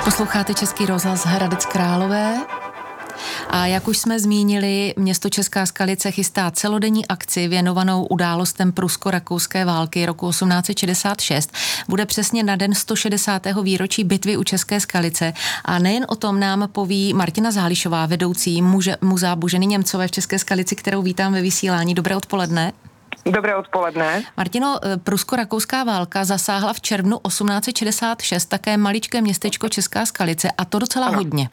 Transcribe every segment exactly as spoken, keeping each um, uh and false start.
Posloucháte Český rozhlas Hradec Králové. A jak už jsme zmínili, město Česká Skalice chystá celodenní akci věnovanou událostem prusko-rakouské války roku osmnáct set šedesát šest. Bude přesně na den sto šedesátého výročí bitvy u České Skalice. A nejen o tom nám poví Martina Zálišová, vedoucí muže, muzea Boženy Němcové v České Skalici, kterou vítám ve vysílání. Dobré odpoledne. Dobré odpoledne. Martino, prusko-rakouská válka zasáhla v červnu osmnáct set šedesát šest také maličké městečko Česká Skalice, a to docela ano. hodně.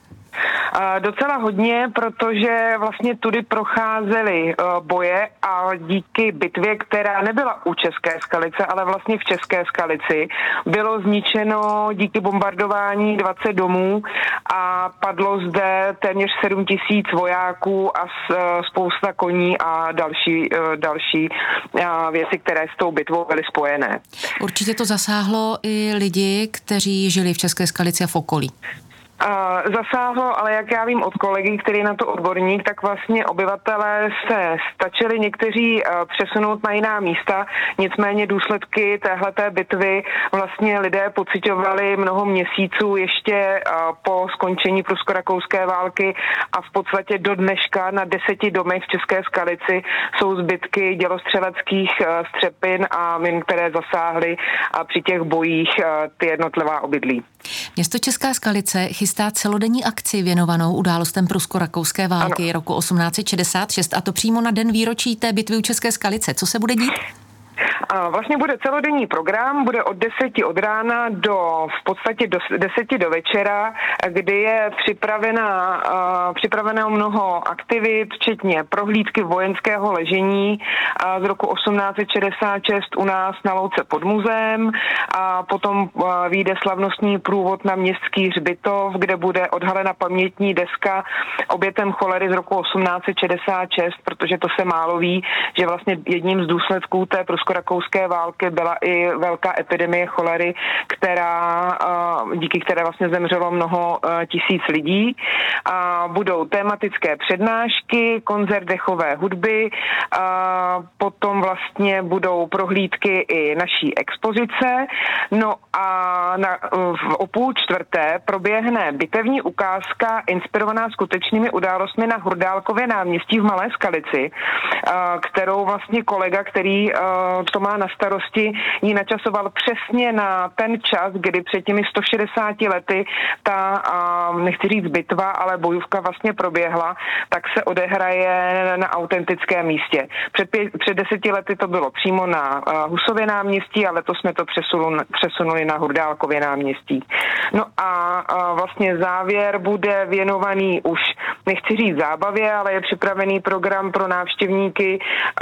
Uh, docela hodně, protože vlastně tudy procházely uh, boje a díky bitvě, která nebyla u České Skalice, ale vlastně v České Skalici, bylo zničeno díky bombardování dvacet domů a padlo zde téměř sedm tisíc vojáků a s, uh, spousta koní a další, uh, další uh, věci, které s tou bitvou byly spojené. Určitě to zasáhlo i lidi, kteří žili v České Skalici a v okolí. Uh, zasáhlo, ale jak já vím od kolegy, který je na to odborník, tak vlastně obyvatelé se stačili někteří uh, přesunout na jiná místa, nicméně důsledky téhleté bitvy vlastně lidé pociťovali mnoho měsíců ještě uh, po skončení prusko-rakouské války a v podstatě do dneška na deseti domech v České Skalici jsou zbytky dělostřeleckých uh, střepin a min, které zasáhly uh, při těch bojích uh, ty jednotlivá obydlí. Město Česká Skalice chystá celodenní akci věnovanou událostem prusko-rakouské války ano. roku osmnáct set šedesát šest, a to přímo na den výročí té bitvy u České Skalice. Co se bude dít? A vlastně bude celodenní program, bude od deseti od rána do v podstatě do deseti do večera, kdy je připravena, uh, připraveno mnoho aktivit, včetně prohlídky vojenského ležení uh, z roku osmnáct set šedesát šest u nás na louce pod muzeem, a potom uh, vyjde slavnostní průvod na městský hřbitov, kde bude odhalena pamětní deska obětem cholery z roku osmnáct set šedesát šest, protože to se málo ví, že vlastně jedním z důsledků té prusko-rakouské války byla i velká epidemie cholery, která, díky které vlastně zemřelo mnoho tisíc lidí. A budou tematické přednášky, koncert dechové hudby, a potom vlastně budou prohlídky i naší expozice. No a na, o půl čtvrté proběhne bitevní ukázka inspirovaná skutečnými událostmi na Hurdálkově náměstí v Malé Skalici, kterou vlastně kolega, který to má na starosti, ji načasoval přesně na ten čas, kdy před těmi sto šedesáti lety ta, nechci říct bitva, ale bojůvka vlastně proběhla, tak se odehraje na autentickém místě. Před, pě- před deseti lety to bylo přímo na Husově náměstí, ale letos jsme to přesunuli, přesunuli na Hurdálkově náměstí. No a vlastně závěr bude věnovaný už, nechci říct zábavě, ale je připravený program pro návštěvníky,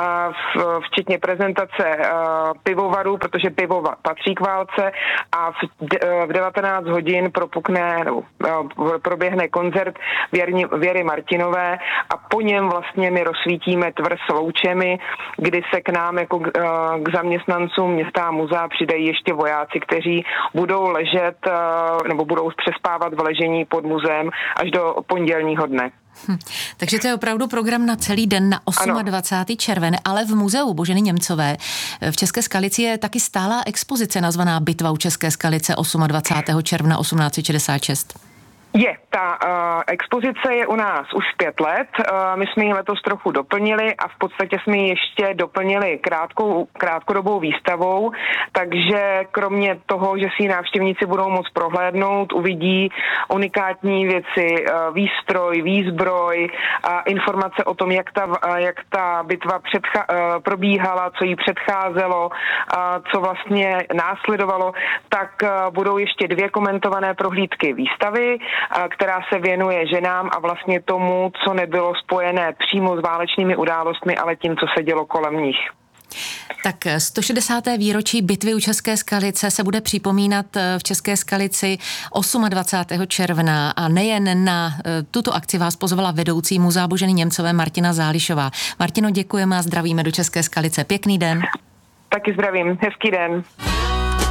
včetně prezentace pivovaru, protože pivo patří k válce, a v, de, v devatenáct hodin propukne, no, proběhne koncert Věrni, Věry Martinové a po něm vlastně my rozsvítíme tvrz loučemi, kdy se k nám jako k, k zaměstnancům města a muzea přidají ještě vojáci, kteří budou ležet nebo budou přespávat v ležení pod muzeem až do pondělního dne. Hm. Takže to je opravdu program na celý den, na dvacátého osmého června, ale v muzeu Boženy Němcové v České Skalici je taky stálá expozice nazvaná Bitva u České Skalice dvacátého osmého června osmnáct set šedesát šest. Je, ta uh, expozice je u nás už pět let, uh, my jsme ji letos trochu doplnili a v podstatě jsme ji ještě doplnili krátkou, krátkodobou výstavou, takže kromě toho, že si ji návštěvníci budou moct prohlédnout, uvidí unikátní věci, uh, výstroj, výzbroj, uh, informace o tom, jak ta, uh, jak ta bitva předcha- uh, probíhala, co jí předcházelo, uh, co vlastně následovalo, tak uh, budou ještě dvě komentované prohlídky výstavy, která se věnuje ženám a vlastně tomu, co nebylo spojené přímo s válečnými událostmi, ale tím, co se dělo kolem nich. Tak sto šedesáté výročí bitvy u České Skalice se bude připomínat v České Skalici dvacátého osmého června a nejen na tuto akci vás pozvala vedoucí muzea Boženy Němcové Martina Zálišová. Martino, děkujeme a zdravíme do České Skalice. Pěkný den. Taky zdravím. Hezký den.